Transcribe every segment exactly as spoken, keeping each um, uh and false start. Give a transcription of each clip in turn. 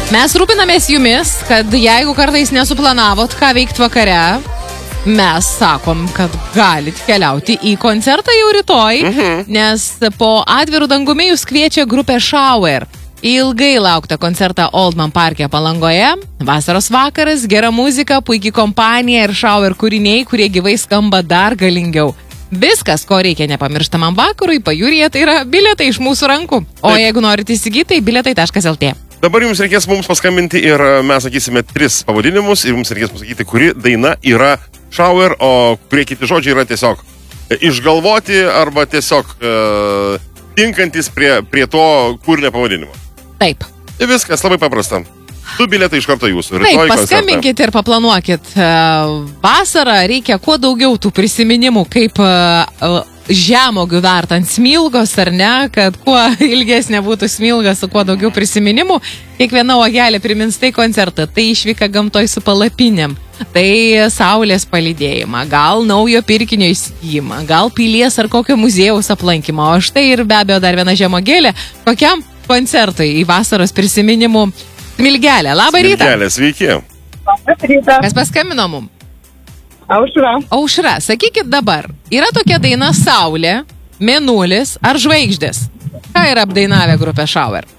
Mes rūpinamės jumis, kad jeigu kartais nesuplanavot, ką veikti vakare, mes sakom, kad galit keliauti į koncertą jau rytoj, mhm. nes po atvirų dangumi jūs kviečia grupė Shower. Ilgai lauktą koncertą Oldman Parke Palangoje. Vasaros vakaras, gera muzika, puikiai kompanija ir Shower kūriniai, kurie gyvai skamba dar galingiau. Viskas, ko reikia nepamirštamam vakarui, pajūryje, tai yra bilietai iš mūsų rankų. O Taip. Jeigu norite įsigyti, tai bilietai taškas lt. Dabar jums reikės mums paskambinti ir mes sakysime tris pavadinimus ir jums reikės pasakyti, kuri daina yra Shower, o kurie kiti žodžiai yra tiesiog išgalvoti arba tiesiog uh, tinkantis prie, prie to kūrinio pavadinimo. Taip. Ir viskas labai paprasta. Du bilietai iš karto jūsų. Taip, paskambinkit ir paplanuokit. Vasarą reikia kuo daugiau tų prisiminimų, kaip žemogių vert ant smilgos, ar ne, kad kuo ilgesnė būtų smilga su kuo daugiau prisiminimų. Kiekviena uogelė primins tai koncertą, tai išvyka gamtoj su palapinėm, tai saulės palydėjimą, gal naujo pirkinio įsigijimą, gal pilies ar kokio muziejaus aplankymą, o štai ir be abejo dar viena žemogėlė, kokiam koncertui į vasaros prisiminimų Smilgelė. Labą rytą. Smilgelė, sveiki. Labas rytas. Kas paskambino mum? Aušra. Aušra, sakykit dabar, yra tokia daina Saulė, Mėnulis ar Žvaigždės? Ką yra apdainavę grupė Shower?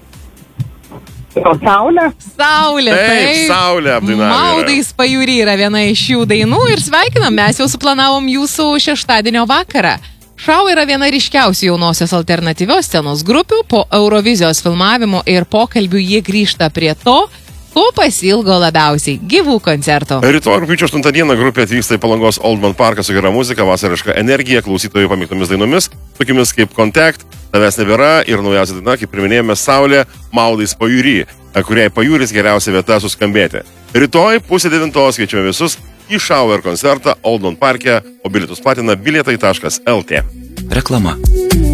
O Saulė? Saulė, taip. Taip, Saulė apdainavę. Maudais pajūry yra viena iš jų dainų ir sveikinam, mes jau suplanavom jūsų šeštadienio vakarą. Shower yra viena ryškiausių jaunosios alternatyvios scenos grupių. Po Eurovizijos filmavimo ir pokalbių jie grįžta prie to, ko pasilgo labiausiai – gyvų koncertų. Rytoj rugpjūčio aštuntą dieną grupė atvyksta į Palangos Oldman Parką su gera muzika, vasariška energija, klausytojų pamėgtomis dainomis, tokiamis kaip Contact, Tavęs nebėra ir naujausia daina, kaip priminėjome, Saulė, Maudais pajūry, kuriai pajūris geriausia vieta suskambėti. Rytoj pusė devintos kviečiame visus į Shower koncertą Oldman Parke, o bilietus platina bilietai taškas lt. Reklama.